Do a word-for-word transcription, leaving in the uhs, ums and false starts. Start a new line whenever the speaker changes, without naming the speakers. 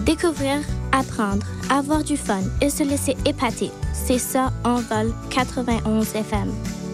Découvrir, apprendre, avoir du fun et se laisser épater. C'est ça, Envol quatre-vingt-onze F M.